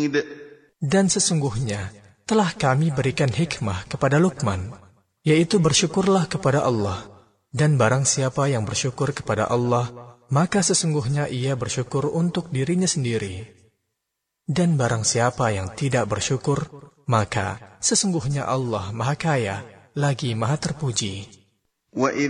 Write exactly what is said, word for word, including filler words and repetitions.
حميد. Dan sesungguhnya telah kami berikan hikmah kepada Luqman, yaitu bersyukurlah kepada Allah. Dan barang siapa yang bersyukur kepada Allah, maka sesungguhnya ia bersyukur untuk dirinya sendiri. Dan barang siapa yang tidak bersyukur, maka sesungguhnya Allah Maha Kaya lagi Maha Terpuji.